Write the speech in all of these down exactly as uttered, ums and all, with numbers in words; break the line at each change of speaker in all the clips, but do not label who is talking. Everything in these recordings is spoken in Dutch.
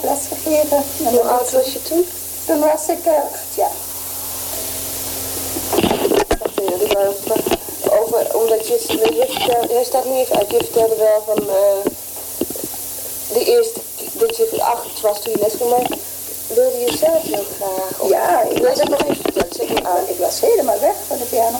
lesgegeven.
En hoe oud was je toen?
Toen was ik uh, acht jaar.
Over, omdat je, je vertelde, hij staat niet even uit, je vertelde wel van uh, de eerste, dat je acht was toen je les ging, maar wilde je zelf heel graag? Of,
ja, ik was,
dat nog even verteld, zeg maar aan.
Ik was helemaal weg van de piano.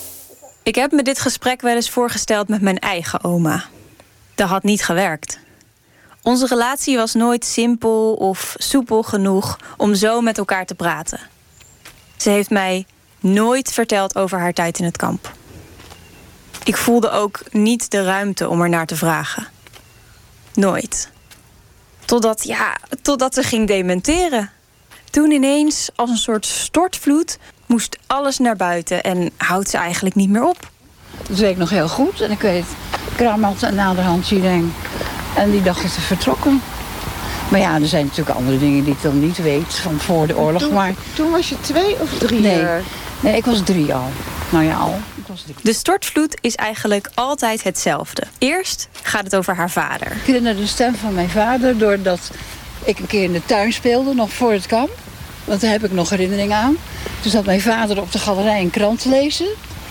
Ik heb me dit gesprek wel eens voorgesteld met mijn eigen oma. Dat had niet gewerkt. Onze relatie was nooit simpel of soepel genoeg om zo met elkaar te praten. Ze heeft mij nooit verteld over haar tijd in het kamp. Ik voelde ook niet de ruimte om er naar te vragen. Nooit. Totdat, ja, totdat ze ging dementeren. Toen ineens, als een soort stortvloed, moest alles naar buiten en houdt ze eigenlijk niet meer op.
Dat weet ik nog heel goed. En ik weet, Kram had naderhand hierheen. En die dacht dat ze vertrokken. Maar ja, er zijn natuurlijk andere dingen die ik dan niet weet van voor de oorlog.
Toen,
maar...
toen was je twee of drie
nee,
jaar?
Nee, ik was drie al. Nou ja, al. Ik was drie.
De stortvloed is eigenlijk altijd hetzelfde. Eerst gaat het over haar vader.
Ik herinner de stem van mijn vader doordat ik een keer in de tuin speelde, nog voor het kamp. Want daar heb ik nog herinnering aan. Toen zat mijn vader op de galerij een krant te lezen.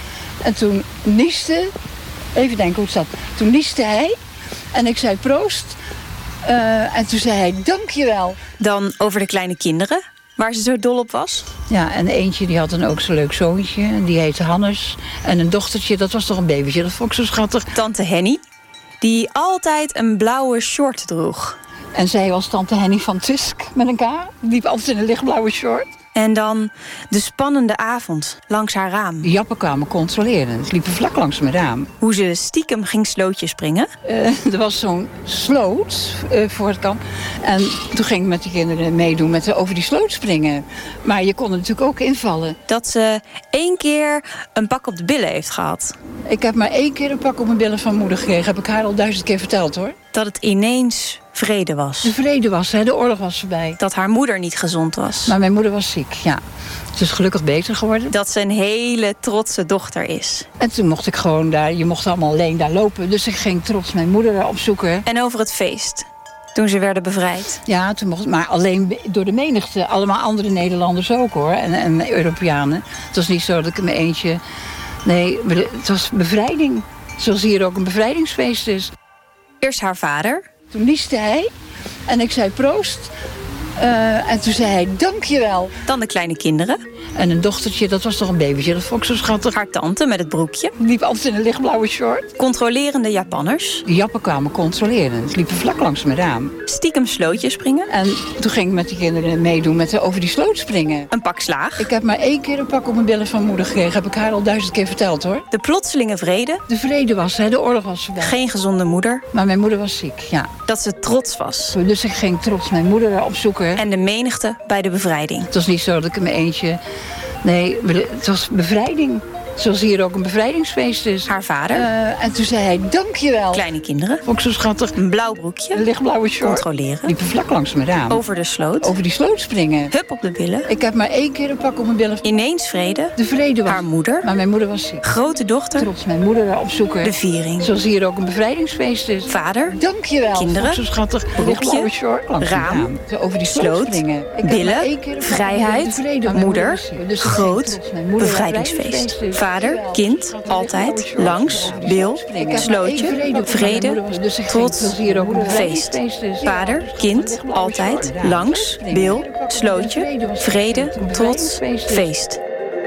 En toen nieste, even denken hoe het zat. Toen nieste hij en ik zei proost. Uh, en toen zei hij dankjewel.
Dan over de kleine kinderen, waar ze zo dol op was.
Ja, en eentje die had dan ook zo'n leuk zoontje. Die heette Hannes. En een dochtertje, dat was toch een babytje. Dat vond ik zo schattig.
Tante Henny, die altijd een blauwe short droeg.
En zij was tante Henny van Tusk met een K. Die liep altijd in een lichtblauwe short.
En dan de spannende avond langs haar raam.
De jappen kwamen controleren. Ze liepen vlak langs mijn raam.
Hoe ze stiekem ging slootjes springen.
Uh, er was zo'n sloot uh, voor het kamp. En toen ging ik met die kinderen meedoen met over die sloot springen. Maar je kon er natuurlijk ook invallen.
Dat ze één keer een pak op de billen heeft gehad.
Ik heb maar één keer een pak op mijn billen van moeder gekregen. Heb ik haar al duizend keer verteld, hoor.
Dat het ineens vrede was.
De vrede was, hè? De oorlog was voorbij.
Dat haar moeder niet gezond was.
Maar mijn moeder was ziek, ja. Ze is gelukkig beter geworden.
Dat ze een hele trotse dochter is.
En toen mocht ik gewoon daar, je mocht allemaal alleen daar lopen. Dus ik ging trots mijn moeder daar opzoeken.
En over het feest, toen ze werden bevrijd.
Ja, toen mocht, maar alleen door de menigte. Allemaal andere Nederlanders ook, hoor. En, en Europeanen. Het was niet zo dat ik in mijn eentje... Nee, het was bevrijding. Zoals hier ook een bevrijdingsfeest is.
Eerst haar vader.
Toen nieste hij en ik zei proost. Uh, en toen zei hij dankjewel.
Dan de kleine kinderen.
En een dochtertje, dat was toch een babytje. Dat vond ik zo schattig.
Haar tante met het broekje.
Die liep altijd in een lichtblauwe short.
Controlerende Japanners.
De jappen kwamen controleren. Ze liepen vlak langs mijn raam.
Stiekem slootjes springen.
En toen ging ik met die kinderen meedoen met over die sloot springen.
Een pak slaag.
Ik heb maar één keer een pak op mijn billen van moeder gekregen. Heb ik haar al duizend keer verteld, hoor.
De plotselinge vrede.
De vrede was, hè. De oorlog was voorbij.
Geen gezonde moeder.
Maar mijn moeder was ziek, ja.
Dat ze trots was.
Dus ik ging trots mijn moeder daar opzoeken.
En de menigte bij de bevrijding.
Het was niet zo dat ik in mijn eentje... Nee, het was bevrijding. Zoals hier ook een bevrijdingsfeest is.
Haar vader.
Uh, en toen zei hij dankjewel.
Kleine kinderen.
Ook zo schattig.
Een blauw broekje.
Een lichtblauwe short.
Controleren.
Liepen vlak langs mijn raam.
Over de sloot.
Over die sloot springen.
Hup op de billen.
Ik heb maar één keer een pak op mijn billen.
Ineens vrede.
De vrede was.
Haar moeder.
Maar mijn moeder was ziek.
Grote dochter.
Trots mijn moeder daar opzoeken.
De viering.
Zoals hier ook een bevrijdingsfeest is.
Vader.
Dankjewel.
Kinderen.
Ook zo schattig.
Broekje.
Short. Langs
raam.
raam. Over die sloot,
sloot
springen. Ik
billen.
Vrijheid.
Moeder.
Dus
groot. Bevrijdingsfeest. Vader. Kind. Altijd, langs, bil, slootje, vrede, trots, feest. Vader, kind, altijd, langs, bil, slootje, vrede, trots, feest.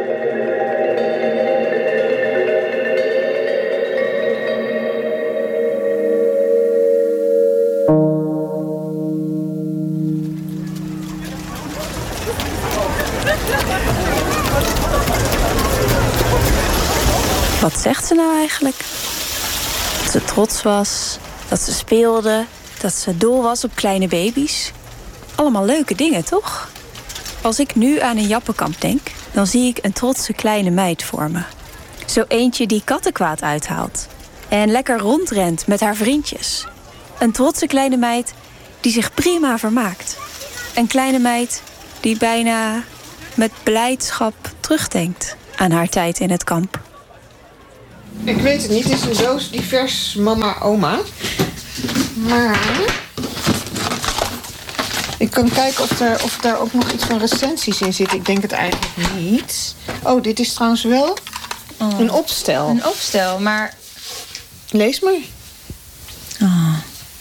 Wat zegt ze nou eigenlijk? Dat ze trots was, dat ze speelde, dat ze dol was op kleine baby's. Allemaal leuke dingen, toch? Als ik nu aan een jappenkamp denk, dan zie ik een trotse kleine meid voor me. Zo eentje die kattenkwaad uithaalt. En lekker rondrent met haar vriendjes. Een trotse kleine meid die zich prima vermaakt. Een kleine meid die bijna met blijdschap terugdenkt aan haar tijd in het kamp.
Ik weet het niet, het is een zo divers mama-oma. Maar
Ik kan kijken of, er, of daar ook nog iets van recensies in zit. Ik denk het eigenlijk niet. Oh, dit is trouwens wel oh. een opstel.
Een opstel, maar...
Lees maar.
Oh.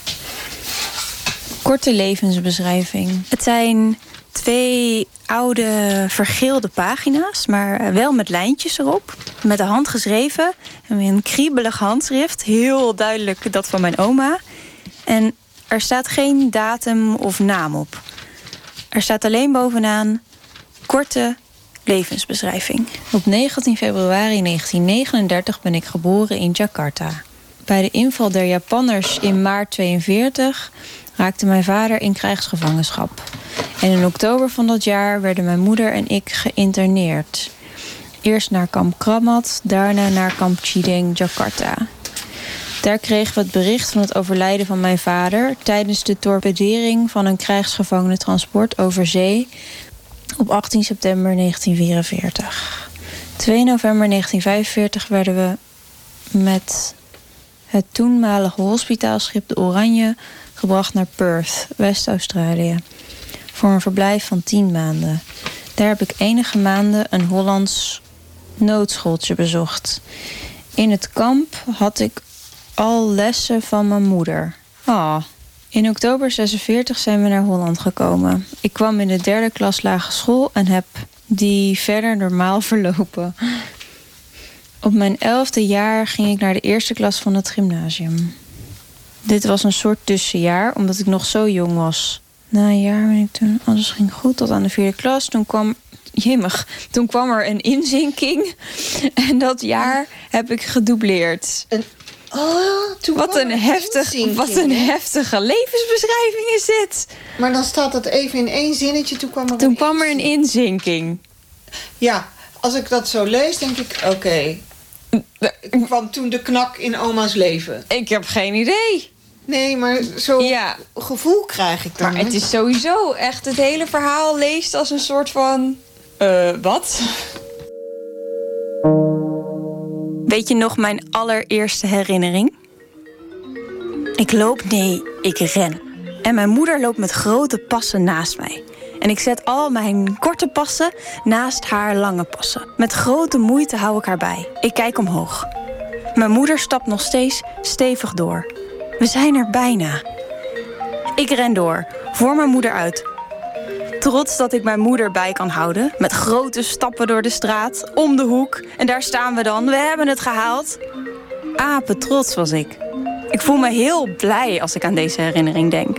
Korte levensbeschrijving. Het zijn twee oude vergeelde pagina's, maar wel met lijntjes erop. Met de hand geschreven. En een kriebelig handschrift. Heel duidelijk dat van mijn oma. En er staat geen datum of naam op. Er staat alleen bovenaan korte levensbeschrijving. Op negentien februari negentien negenendertig ben ik geboren in Jakarta. Bij de inval der Japanners in maart tweeënveertig raakte mijn vader in krijgsgevangenschap. En in oktober van dat jaar werden mijn moeder en ik geïnterneerd. Eerst naar kamp Kramat, daarna naar kamp Chideng, Jakarta. Daar kregen we het bericht van het overlijden van mijn vader tijdens de torpedering van een krijgsgevangenentransport over zee op achttien september negentien vierenveertig. twee november negentien vijfenveertig werden we met het toenmalige hospitaalschip de Oranje gebracht naar Perth, West-Australië, voor een verblijf van tien maanden. Daar heb ik enige maanden een Hollands noodschooltje bezocht. In het kamp had ik al lessen van mijn moeder. Oh. In oktober zesenveertig zijn we naar Holland gekomen. Ik kwam in de derde klas lage school en heb die verder normaal verlopen. Op mijn elfde jaar ging ik naar de eerste klas van het gymnasium. Dit was een soort tussenjaar, omdat ik nog zo jong was. Na een jaar ben ik toen... Alles ging goed tot aan de vierde klas. Toen kwam... Jimmig. Toen kwam er een inzinking. En dat jaar heb ik gedoubleerd.
Een... Oh, toen
wat, een heftig, wat een heftige levensbeschrijving is dit.
Maar dan staat dat even in één zinnetje. Toen kwam er,
toen
een,
kwam er een inzinking.
Ja, als ik dat zo lees, denk ik... Oké, okay. Er kwam toen de knak in oma's leven.
Ik heb geen idee.
Nee, maar zo'n
ja.
gevoel krijg ik dan.
Maar het is sowieso echt... Het hele verhaal leest als een soort van... Uh, wat? Weet je nog mijn allereerste herinnering? Ik loop, nee, ik ren. En mijn moeder loopt met grote passen naast mij. En ik zet al mijn korte passen naast haar lange passen. Met grote moeite hou ik haar bij. Ik kijk omhoog. Mijn moeder stapt nog steeds stevig door. We zijn er bijna. Ik ren door, voor mijn moeder uit. Trots dat ik mijn moeder bij kan houden. Met grote stappen door de straat, om de hoek. En daar staan we dan, we hebben het gehaald. Apen trots was ik. Ik voel me heel blij als ik aan deze herinnering denk.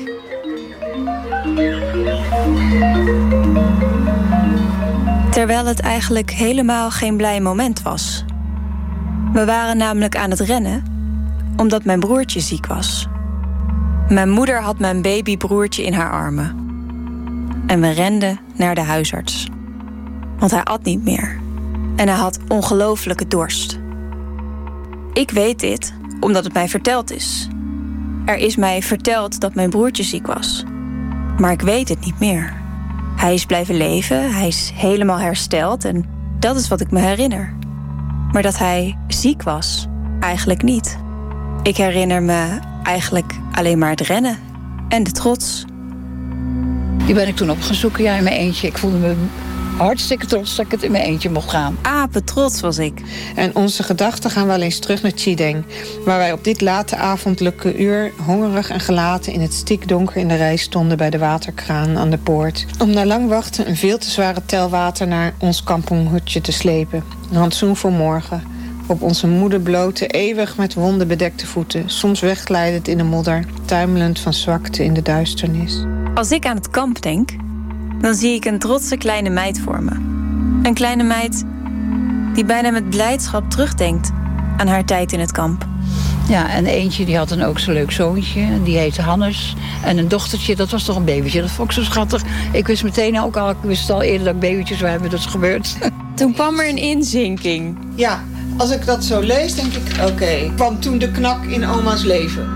Terwijl het eigenlijk helemaal geen blij moment was. We waren namelijk aan het rennen, omdat mijn broertje ziek was. Mijn moeder had mijn babybroertje in haar armen. En we renden naar de huisarts. Want hij at niet meer. En hij had ongelooflijke dorst. Ik weet dit omdat het mij verteld is. Er is mij verteld dat mijn broertje ziek was. Maar ik weet het niet meer. Hij is blijven leven, hij is helemaal hersteld en dat is wat ik me herinner. Maar dat hij ziek was, eigenlijk niet. Ik herinner me eigenlijk alleen maar het rennen en de trots.
Die ben ik toen op gaan zoeken, ja, in mijn eentje. Ik voelde me hartstikke trots dat ik het in mijn eentje mocht gaan.
Apen trots was ik.
En onze gedachten gaan wel eens terug naar Chideng, waar wij op dit late avondelijke uur hongerig en gelaten in het stikdonker in de rij stonden bij de waterkraan aan de poort. Om na lang wachten een veel te zware tel water naar ons kamponghutje te slepen. Een rantsoen voor morgen. Op onze moede blote, eeuwig met wonden bedekte voeten. Soms wegglijdend in de modder, tuimelend van zwakte in de duisternis.
Als ik aan het kamp denk, dan zie ik een trotse kleine meid voor me. Een kleine meid die bijna met blijdschap terugdenkt aan haar tijd in het kamp.
Ja, en eentje die had dan ook zo'n leuk zoontje. Die heette Hannes. En een dochtertje, dat was toch een babytje. Dat vond ik zo schattig. Ik wist meteen ook al, ik wist al eerder dat ik babytjes zou hebben. Dat is gebeurd.
Toen kwam er een inzinking.
Ja, als ik dat zo lees, denk ik, oké. Okay. Kwam toen de knak in oma's leven.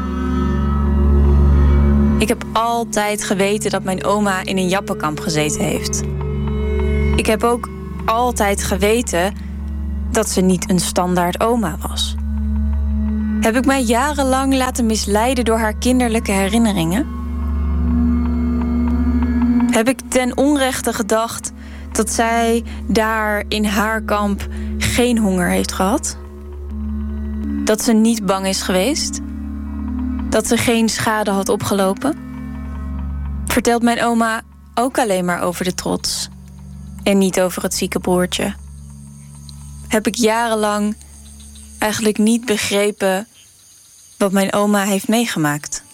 Ik heb altijd geweten dat mijn oma in een jappenkamp gezeten heeft. Ik heb ook altijd geweten dat ze niet een standaard oma was. Heb ik mij jarenlang laten misleiden door haar kinderlijke herinneringen? Heb ik ten onrechte gedacht dat zij daar in haar kamp geen honger heeft gehad? Dat ze niet bang is geweest? Dat ze geen schade had opgelopen? Vertelt mijn oma ook alleen maar over de trots en niet over het zieke broertje? Heb ik jarenlang eigenlijk niet begrepen wat mijn oma heeft meegemaakt?